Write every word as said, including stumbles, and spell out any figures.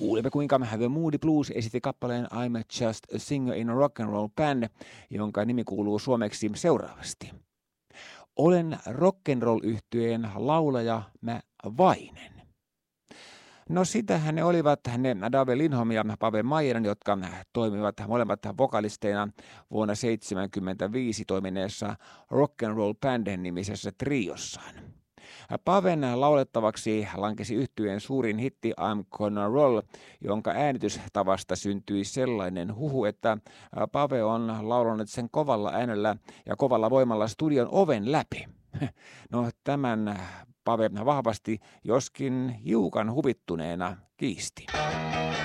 Kuulemme, kuinka The Moody Blues esitti kappaleen I'm Just a Singer in a Rock and Roll Band, jonka nimi kuuluu suomeksi seuraavasti. Olen rock'n'roll-yhtyeen laulaja mä Vainen. No sitähän ne olivat ne Dave Lindholm ja Pave Maijanen, jotka toimivat molemmat vokalisteina vuonna seitsemänkymmentäviisi toimineessa Rock'n'Roll Band nimisessä triossaan. Paven laulettavaksi lankesi yhtyeen suurin hitti I'm Gonna Roll, jonka äänitystavasta syntyi sellainen huhu, että Pave on laulanut sen kovalla äänellä ja kovalla voimalla studion oven läpi. No tämän Pave vahvasti, joskin hiukan huvittuneena kiisti.